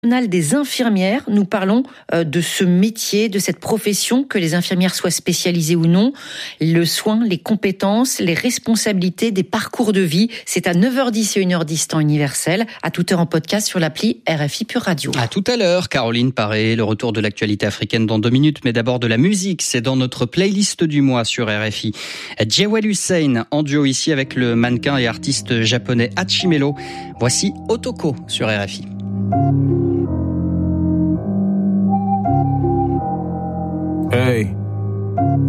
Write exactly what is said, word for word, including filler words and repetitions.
Des infirmières, nous parlons de ce métier, de cette profession, que les infirmières soient spécialisées ou non, le soin, les compétences, les responsabilités des parcours de vie. C'est à neuf heures dix et une heure dix temps universel, à toute heure en podcast sur l'appli R F I Pure Radio. À tout à l'heure, Caroline Paré, le retour de l'actualité africaine dans deux minutes, mais d'abord de la musique, c'est dans notre playlist du mois sur R F I. Jewel Hussein, en duo ici avec le mannequin et artiste japonais Hachimelo. Voici Otoko sur R F I. Hey,